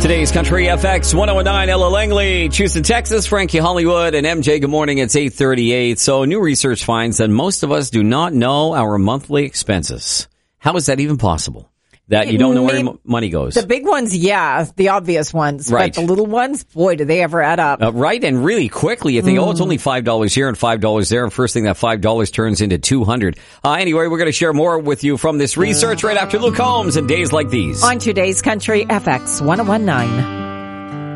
Today's Country FX 1019, Ella Langley, Houston, Texas, Frankie Hollywood, and MJ. Good morning. It's 8:38. So new research finds that most of us do not know our monthly expenses. How is that even possible? That you don't know where your money goes. The big ones, yeah, the obvious ones. Right. But the little ones, boy, do they ever add up. Right, and really quickly you think, oh, it's only $5 here and $5 there, and first thing that $5 turns into $200. Anyway, we're going to share more with you from this research right after Luke Combs and Days Like These. On today's Country FX 1019.